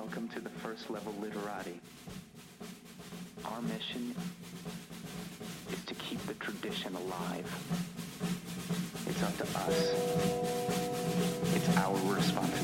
Welcome to the first level literati. Our mission is to keep the tradition alive. It's up to us. It's our responsibility.